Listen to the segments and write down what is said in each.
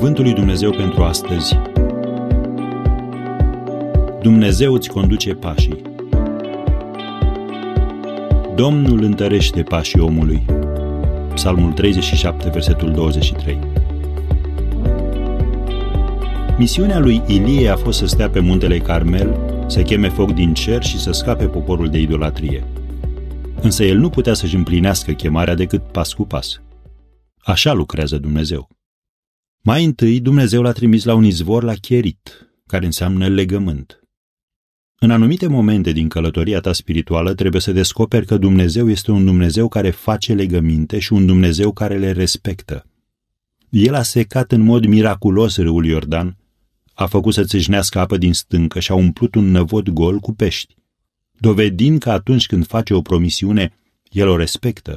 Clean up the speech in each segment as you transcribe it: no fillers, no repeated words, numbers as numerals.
Cuvântul lui Dumnezeu pentru astăzi. Dumnezeu îți conduce pașii. Domnul întărește pașii omului. Psalmul 37, versetul 23. Misiunea lui Ilie a fost să stea pe muntele Carmel, să cheme foc din cer și să scape poporul de idolatrie. Însă el nu putea să-și împlinească chemarea decât pas cu pas. Așa lucrează Dumnezeu. Mai întâi, Dumnezeu l-a trimis la un izvor la Cherit, care înseamnă legământ. În anumite momente din călătoria ta spirituală trebuie să descoperi că Dumnezeu este un Dumnezeu care face legăminte și un Dumnezeu care le respectă. El a secat în mod miraculos râul Iordan, a făcut să țâșnească apă din stâncă și a umplut un năvod gol cu pești, dovedind că atunci când face o promisiune, el o respectă.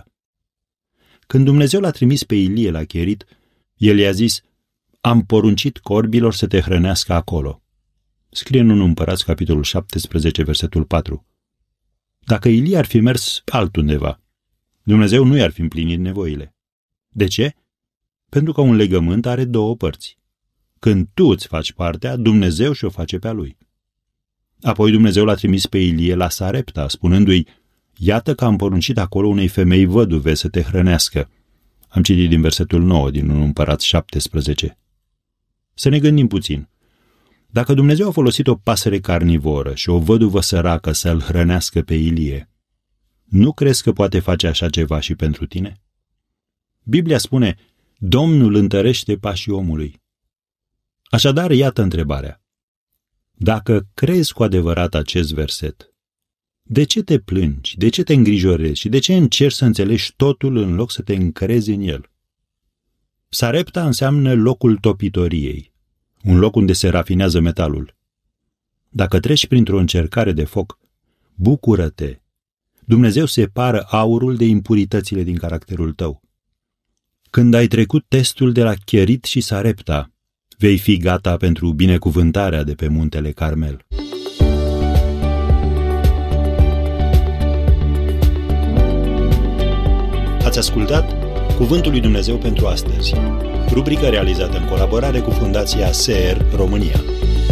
Când Dumnezeu l-a trimis pe Ilie la Cherit, el i-a zis: am poruncit corbilor să te hrănească acolo. Scrie în 1 Împărați, capitolul 17, versetul 4. Dacă Ilie ar fi mers altundeva, Dumnezeu nu i-ar fi împlinit nevoile. De ce? Pentru că un legământ are două părți. Când tu îți faci partea, Dumnezeu și-o face pe a lui. Apoi Dumnezeu l-a trimis pe Ilie la Sarepta, spunându-i: iată că am poruncit acolo unei femei văduve să te hrănească. Am citit din versetul 9 din 1 Împărați 17. Să ne gândim puțin. Dacă Dumnezeu a folosit o pasăre carnivoră și o văduvă săracă să-l hrănească pe Ilie, nu crezi că poate face așa ceva și pentru tine? Biblia spune: Domnul întărește pașii omului. Așadar, iată întrebarea. Dacă crezi cu adevărat acest verset, de ce te plângi, de ce te îngrijorezi și de ce încerci să înțelegi totul în loc să te încrezi în el? Sarepta înseamnă locul topitoriei, un loc unde se rafinează metalul. Dacă treci printr-o încercare de foc, bucură-te! Dumnezeu separă aurul de impuritățile din caracterul tău. Când ai trecut testul de la Cherit și Sarepta, vei fi gata pentru binecuvântarea de pe muntele Carmel. Ați ascultat Cuvântul lui Dumnezeu pentru astăzi, rubrică realizată în colaborare cu Fundația SER România.